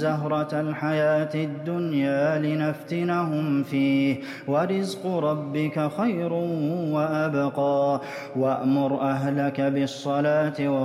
زهرة الحياة الدنيا لنفتنهم فيه ۚ وَرِزْقُ رَبِّكَ خَيْرٌ وَأَبْقَىٰ. وَأْمُرْ أَهْلَكَ بِالصَّلَاةِ